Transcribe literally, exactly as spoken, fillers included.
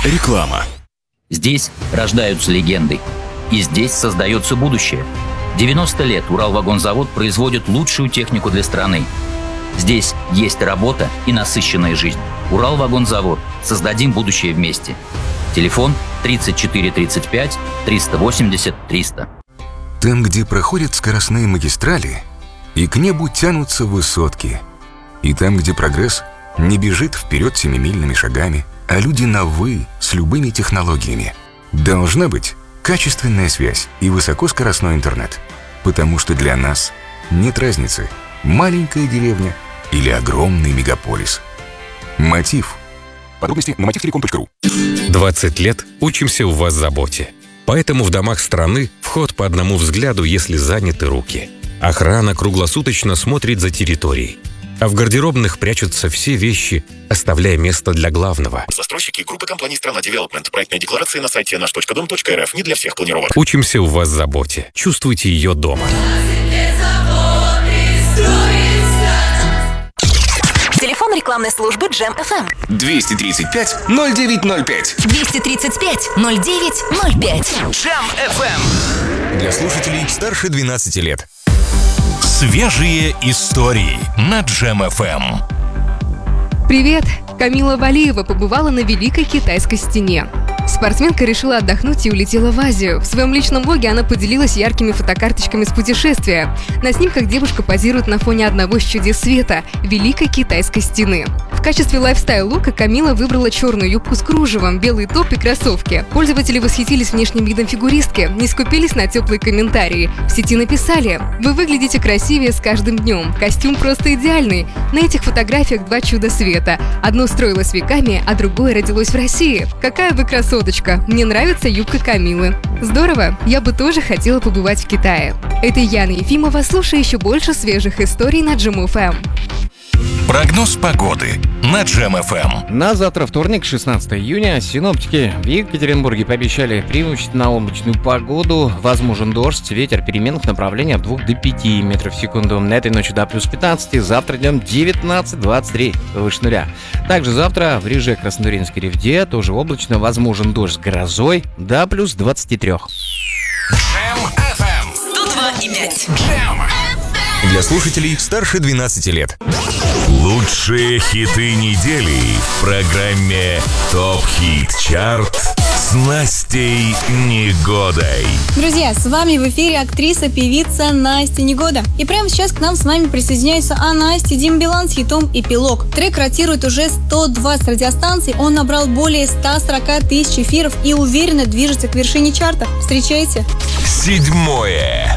Реклама. Здесь рождаются легенды. И здесь создается будущее. девяносто лет Уралвагонзавод производит лучшую технику для страны. Здесь есть работа и насыщенная жизнь. Уралвагонзавод. Создадим будущее вместе. Телефон тридцать четыре тридцать пять триста восемьдесят триста. Там, где проходят скоростные магистрали, и к небу тянутся высотки. И там, где прогресс не бежит вперед семимильными шагами, а люди на «вы» с любыми технологиями. Должна быть качественная связь и высокоскоростной интернет. Потому что для нас нет разницы, маленькая деревня или огромный мегаполис. Мотив. Подробности на мотив телеком точка ру. двадцать лет учимся у вас заботе. Поэтому в домах страны вход по одному взгляду, если заняты руки. Охрана круглосуточно смотрит за территорией. А в гардеробных прячутся все вещи, оставляя место для главного. Застройщики группы компаний «Страна Девелопмент». Проектная декларация на сайте наш точка дом точка эр эф. Не для всех планировок. Учимся у вас заботе. Чувствуйте ее дома. Телефон рекламной службы Джем эф эм. двести тридцать пять ноль девять ноль пять. двести тридцать пять ноль девять ноль пять. Джем эф эм. Для слушателей старше двенадцати лет. Свежие истории на Джем эф эм. Привет! Камила Валиева побывала на Великой Китайской стене. Спортсменка решила отдохнуть и улетела в Азию. В своем личном блоге она поделилась яркими фотокарточками с путешествия. На снимках девушка позирует на фоне одного из чудес света – Великой Китайской стены. В качестве лайфстайл-лука Камила выбрала черную юбку с кружевом, белый топ и кроссовки. Пользователи восхитились внешним видом фигуристки, не скупились на теплые комментарии. В сети написали: «Вы выглядите красивее с каждым днем. Костюм просто идеальный. На этих фотографиях два чуда света. Одно строилось веками, а другое родилось в России. Какая вы красоточка! Мне нравится юбка Камилы». Здорово! Я бы тоже хотела побывать в Китае. Это Яна Ефимова. Слушай еще больше свежих историй на Джем эф эм. Прогноз погоды на Джем эф эм. На завтра, вторник, шестнадцатого июня, синоптики в Екатеринбурге пообещали преимущественно облачную погоду. Возможен дождь, ветер переменных направлений от двух до пяти метров в секунду. На этой ночью до плюс пятнадцать, завтра днем девятнадцать двадцать три, выше нуля. Также завтра в Реже, Краснотурьинской Ревде тоже облачно, возможен дождь с грозой до плюс двадцати трёх. Джем эф эм. сто два и пять. Джем. Для слушателей старше двенадцати лет. Лучшие хиты недели в программе ТОП Хит Чарт с Настей Негодой. Друзья, с вами в эфире актриса, певица Настя Негода. И прямо сейчас к нам с вами присоединяется а Настя Дима Билан с хитом «Эпилог». Трек ротирует уже сто двадцать радиостанций, он набрал более ста сорока тысяч эфиров и уверенно движется к вершине чарта. Встречайте! Седьмое.